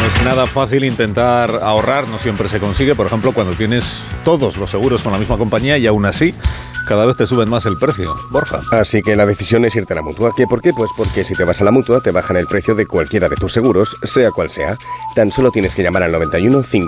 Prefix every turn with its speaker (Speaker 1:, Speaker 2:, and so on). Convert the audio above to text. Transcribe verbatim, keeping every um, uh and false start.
Speaker 1: es nada fácil intentar ahorrar, no siempre se consigue. Por ejemplo, cuando tienes todos los seguros con la misma compañía y aún así cada vez te suben más el precio. Borja.
Speaker 2: Así que la decisión es irte a la Mutua. ¿Qué? ¿Por qué? Pues porque si te vas a la Mutua te bajan el precio de cualquiera de tus seguros, sea cual sea. Tan solo tienes que llamar al noventa y uno cinco.